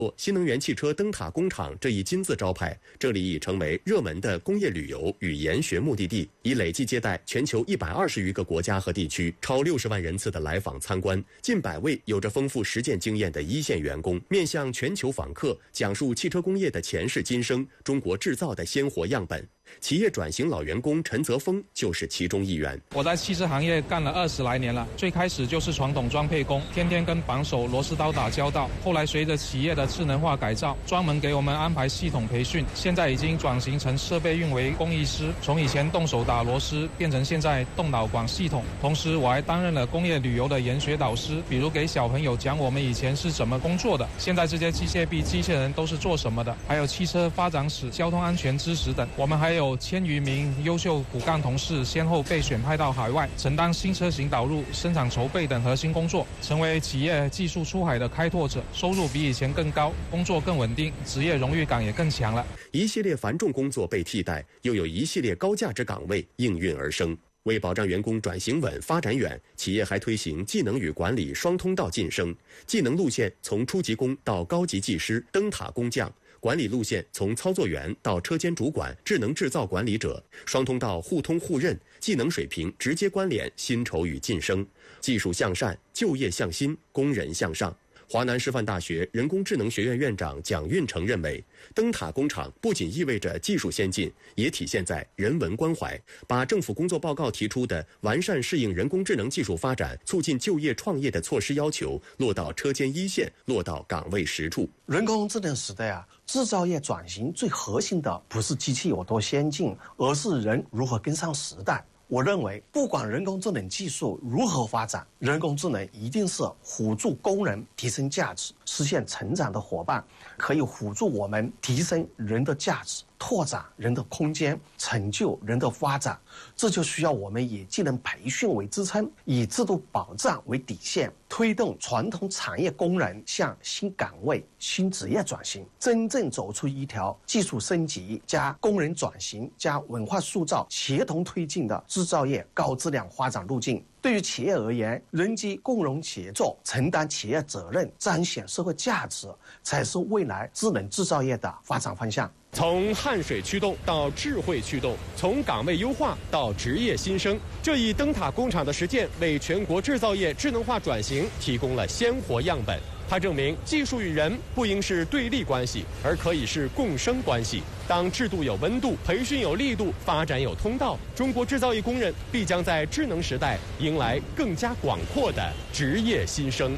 新能源汽车灯塔工厂这一金字招牌，这里已成为热门的工业旅游与研学目的地，已累计接待全球120余个国家和地区，超60万人次的来访参观，近100位有着丰富实践经验的一线员工，面向全球访客讲述汽车工业的前世今生，中国制造的鲜活样本。企业转型老员工陈泽峰就是其中一员。 我在汽车行业干了20来年了，最开始就是传统装配工，天天跟扳手、螺丝刀打交道。后来随着企业的智能化改造，专门给我们安排系统培训，现在已经转型成设备运维工艺师，从以前动手打螺丝变成现在动脑管系统。同时我还担任了工业旅游的研学导师，比如给小朋友讲我们以前是怎么工作的，现在这些机械臂、机器人都是做什么的，还有汽车发展史、交通安全知识等。我们还有1000余名优秀骨干同事先后被选派到海外，承担新车型导入、生产筹备等核心工作，成为企业技术出海的开拓者，收入比以前更高，工作更稳定，职业荣誉感也更强了。 一系列繁重工作被替代，又有一系列高价值岗位应运而生。为保障员工转型稳、发展远，企业还推行技能与管理双通道晋升，技能路线从初级工到高级技师、灯塔工匠，管理路线从操作员到车间主管、智能制造管理者，双通道互通互认，技能水平直接关联薪酬与晋升，技术向善，就业向新，工人向上。华南师范大学人工智能学院院长蒋运成认为，灯塔工厂不仅意味着技术先进，也体现在人文关怀，把政府工作报告提出的完善适应人工智能技术发展、促进就业创业的措施要求落到车间一线，落到岗位实处。 人工智能时代制造业转型最核心的不是机器有多先进，而是人如何跟上时代。我认为，不管人工智能技术如何发展，人工智能一定是辅助工人提升价值、实现成长的伙伴，可以辅助我们提升人的价值，拓展人的空间，成就人的发展。这就需要我们以技能培训为支撑，以制度保障为底线，推动传统产业工人向新岗位、新职业转型，真正走出一条技术升级加工人转型加文化塑造协同推进的制造业高质量发展路径。对于企业而言，人机共融协作，承担企业责任，彰显社会价值，才是未来智能制造业的发展方向。 从汗水驱动到智慧驱动，从岗位优化到职业新生，这一灯塔工厂的实践为全国制造业智能化转型提供了鲜活样本。它证明技术与人不应是对立关系，而可以是共生关系。当制度有温度，培训有力度，发展有通道，中国制造业工人必将在智能时代迎来更加广阔的职业新生。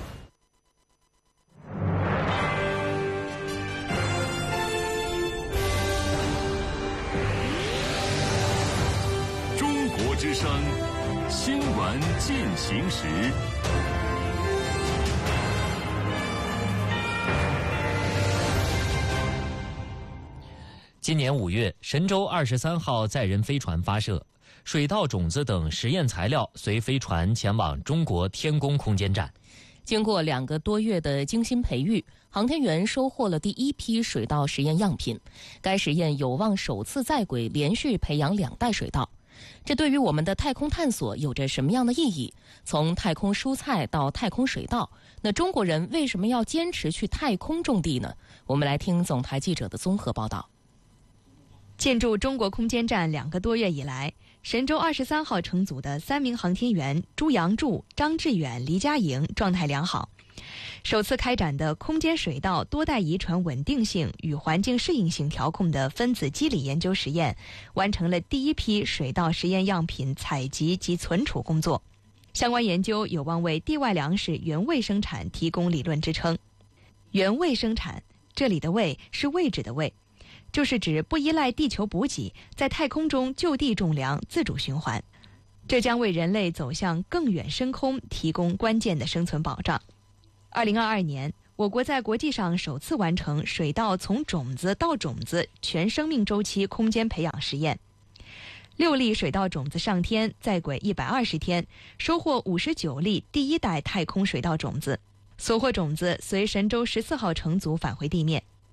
中国之声新闻进行时。 今年5月，神舟23号载人飞船发射，水稻种子等实验材料随飞船前往中国天宫空间站。 经过2个多月的精心培育，航天员收获了第一批水稻实验样品。该实验有望首次在轨连续培养2代水稻。这对于我们的太空探索有着什么样的意义？从太空蔬菜到太空水稻，那中国人为什么要坚持去太空种地呢？我们来听总台记者的综合报道。 建筑中国空间站2个多月以来，神舟23号乘组的3名航天员朱杨柱、张志远、黎佳莹状态良好。首次开展的空间水稻多代遗传稳定性与环境适应性调控的分子机理研究实验，完成了第一批水稻实验样品采集及存储工作。相关研究有望为地外粮食原位生产提供理论支撑。原位生产，这里的位是位置的位，就是指不依赖地球补给，在太空中就地种粮，自主循环。这将为人类走向更远深空提供关键的生存保障。2022年，我国在国际上首次完成水稻从种子到种子全生命周期空间培养实验。6粒水稻种子上天，在轨120天，收获59粒第一代太空水稻种子。所获种子随神舟14号乘组返回地面。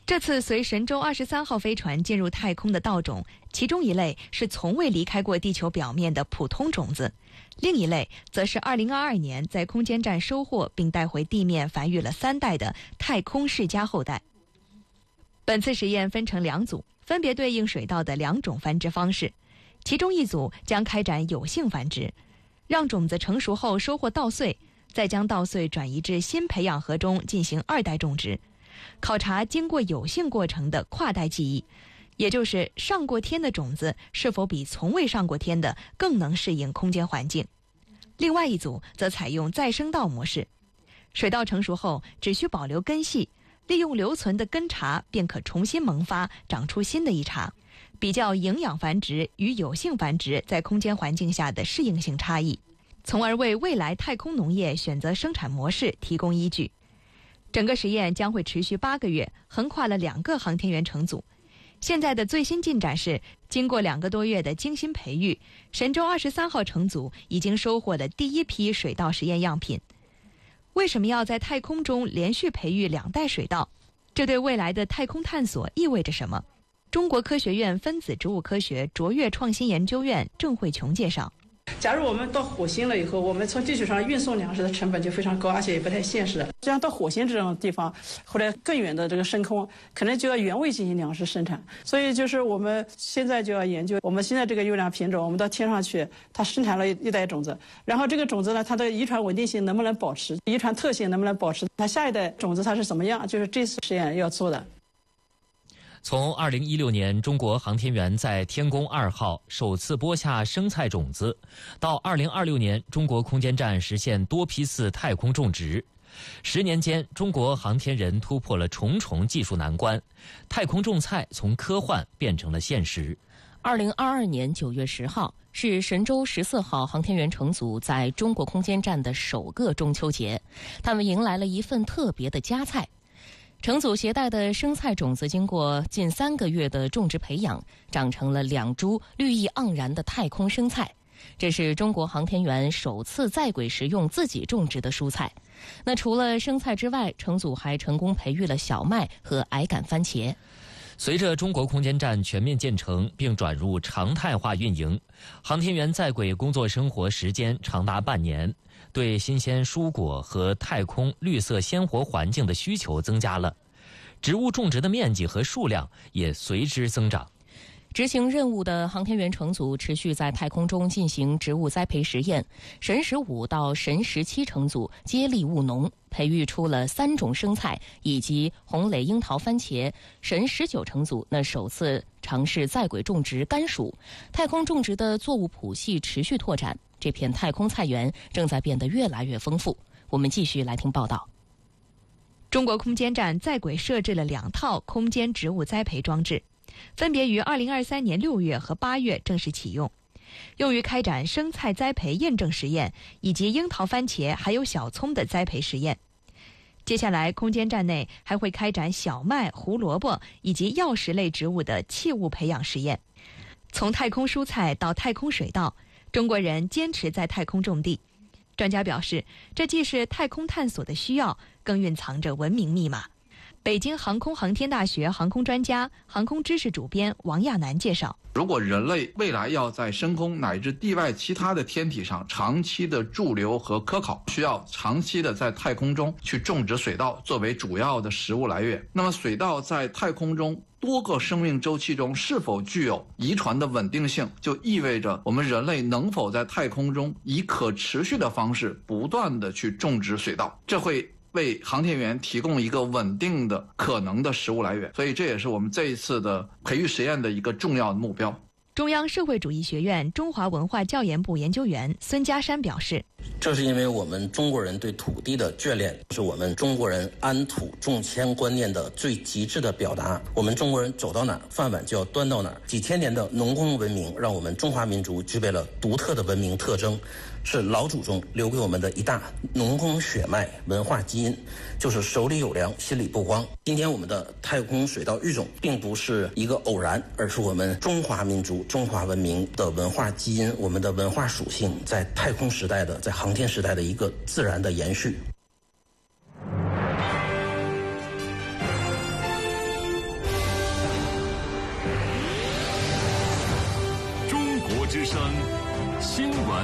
这次随神舟23号飞船进入太空的道种，其中一类是从未离开过地球表面的普通种子，另一类则是2022年在空间站收获并带回地面繁育了3代的太空世家后代。本次实验分成2组，分别对应水稻的2种繁殖方式，其中一组将开展有性繁殖，让种子成熟后收获稻穗，再将稻穗转移至新培养盒中进行2代种植，考察经过有性过程的跨代记忆，也就是上过天的种子是否比从未上过天的更能适应空间环境。另外一组则采用再生稻模式，水稻成熟后只需保留根系，利用留存的根茬便可重新萌发，长出新的一茬，比较营养繁殖与有性繁殖在空间环境下的适应性差异，从而为未来太空农业选择生产模式提供依据。整个实验将会持续8个月，横跨了2个航天员乘组。现在的最新进展是，经过2个多月的精心培育，神舟23号乘组已经收获了第1批水稻实验样品。为什么要在太空中连续培育2代水稻？这对未来的太空探索意味着什么？中国科学院分子植物科学卓越创新研究院郑慧琼介绍。 假如我们到火星了以后，我们从地球上运送粮食的成本就非常高，而且也不太现实。这样到火星这种地方，或者更远的这个深空，可能就要原位进行粮食生产。所以就是我们现在就要研究，我们现在这个优良品种，我们到天上去，它生产了1代种子，然后这个种子呢，它的遗传稳定性能不能保持，遗传特性能不能保持，它下一代种子它是怎么样，就是这次实验要做的。 从2016年中国航天员在天宫2号首次播下生菜种子，到2026年中国空间站实现多批次太空种植，10年间，中国航天人突破了重重技术难关，太空种菜从科幻变成了现实。 2022年9月10号是神舟14号航天员乘组在中国空间站的首个中秋节，他们迎来了一份特别的佳菜。乘组携带的生菜种子经过近3个月的种植培养，长成了2株绿意盎然的太空生菜。这是中国航天员首次在轨食用自己种植的蔬菜。那除了生菜之外，乘组还成功培育了小麦和矮杆番茄。 随着中国空间站全面建成并转入常态化运营，航天员在轨工作生活时间长达半年，对新鲜蔬果和太空绿色鲜活环境的需求增加了，植物种植的面积和数量也随之增长。 执行任务的航天员乘组持续在太空中进行植物栽培实验，神15到神17乘组接力务农，培育出了3种生菜以及红蕾樱桃番茄。神19乘组首次尝试在轨种植甘薯，太空种植的作物谱系持续拓展，这片太空菜园正在变得越来越丰富。我们继续来听报道。 中国空间站在轨设置了2套空间植物栽培装置，分别于2023年6月和8月正式启用，用于开展生菜栽培验证实验以及樱桃、番茄还有小葱的栽培实验。接下来，空间站内还会开展小麦、胡萝卜以及药食类植物的器物培养实验。从太空蔬菜到太空水稻，中国人坚持在太空种地。专家表示，这既是太空探索的需要，更蕴藏着文明密码。北京航空航天大学航空专家、航空知识主编王亚楠介绍， 如果人类未来要在深空乃至地外其他的天体上长期的驻留和科考，需要长期的在太空中去种植水稻作为主要的食物来源。那么水稻在太空中多个生命周期中是否具有遗传的稳定性，就意味着我们人类能否在太空中以可持续的方式不断的去种植水稻，这会为航天员提供一个稳定的可能的食物来源，所以这也是我们这一次的培育实验的一个重要的目标。 中央社会主义学院中华文化教研部研究员孙家山表示， 这是因为我们中国人对土地的眷恋，是我们中国人安土重迁观念的最极致的表达。我们中国人走到哪儿，饭碗就要端到哪儿。几千年的农耕文明让我们中华民族具备了独特的文明特征，是老祖宗留给我们的一大农耕血脉文化基因，就是手里有粮，心里不慌。今天我们的太空水稻育种并不是一个偶然，而是我们中华民族中华文明的文化基因，我们的文化属性在太空时代的，在航天时代的一个自然的延续。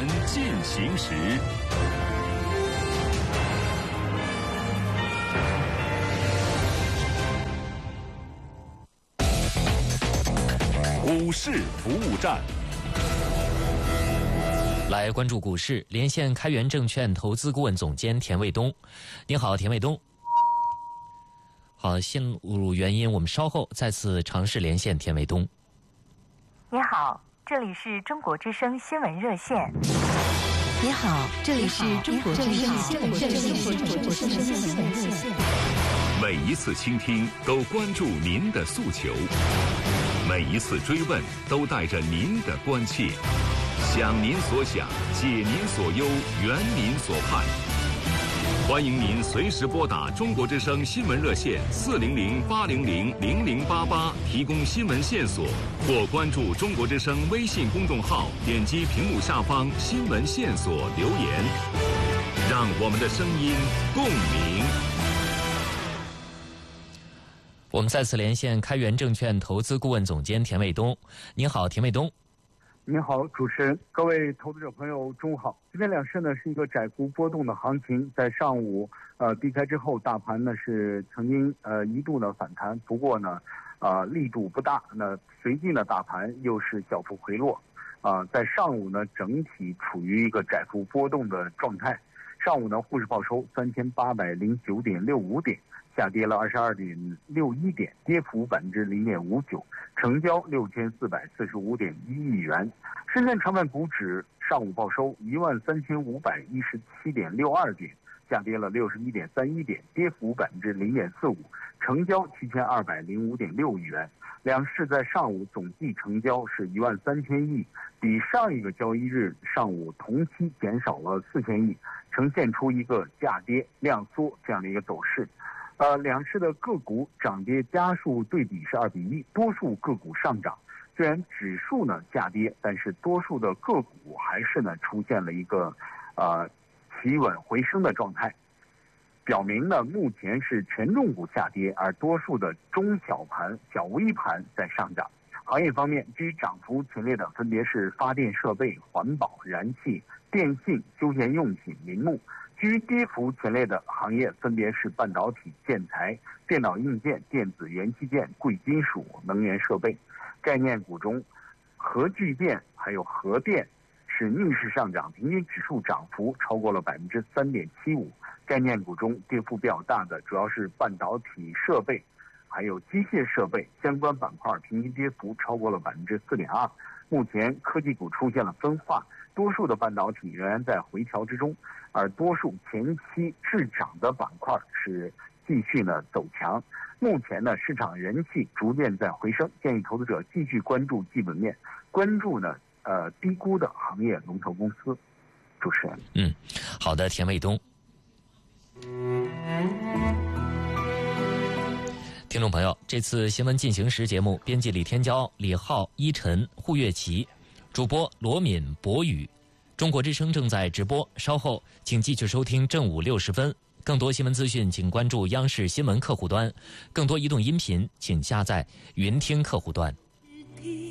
闻进行时。股市服务站， 来关注股市，连线开源证券投资顾问总监田卫东。你好，田卫东。好，线路原因，我们稍后再次尝试连线田卫东。 你好，这里是中国之声新闻热线。你好，这里是中国之声新闻热线。 每一次倾听都关注您的诉求，每一次追问都带着您的关切，想您所想，解您所忧，圆您所盼。欢迎您随时拨打中国之声新闻热线400-800-0088提供新闻线索，或关注中国之声微信公众号，点击屏幕下方新闻线索留言，让我们的声音共鸣。 我们再次连线开源证券投资顾问总监田卫东。您好，田卫东。 您好，主持人，各位投资者朋友，中午好。今天两市呢是一个窄幅波动的行情，在上午低开之后，大盘呢是曾经一度呢反弹，不过呢力度不大，那随即呢大盘又是小幅回落，在上午呢整体处于一个窄幅波动的状态。上午呢沪市报收3809.65点。下跌了22.61点，跌幅0.59%，成交6445.1亿元。深圳成分股指上午报收13517.62点，下跌了61.31点，跌幅0.45%，成交7205.6亿元。两市在上午总计成交是13000亿，比上一个交易日上午同期减少了4000亿，呈现出一个价跌量缩这样的一个走势。两市的个股涨跌家数对比是2:1，多数个股上涨。虽然指数呢下跌，但是多数的个股还是呢出现了一个企稳回升的状态，表明呢目前是权重股下跌，而多数的中小盘、小微盘在上涨。行业方面，居涨幅前列的分别是发电设备、环保、燃气、电信、休闲用品、林木。居跌幅前列的行业分别是半导体、建材、电脑硬件、电子元器件、贵金属、能源设备。概念股中，核聚变还有核电是逆势上涨，平均指数涨幅超过了3.75%。概念股中跌幅比较大的主要是半导体设备，还有机械设备相关板块，平均跌幅超过了4.2%。目前科技股出现了分化，多数的半导体仍然在回调之中，而多数前期滞涨的板块是继续呢走强。目前呢市场人气逐渐在回升，建议投资者继续关注基本面，关注呢低估的行业龙头公司。主持人， 好的，田卫东。听众朋友，这次新闻进行时节目，编辑李天骄、李浩、依晨、胡月琪，主播罗敏、博宇。中国之声正在直播，稍后请继续收听正午60分。更多新闻资讯，请关注央视新闻客户端；更多移动音频，请下载云听客户端。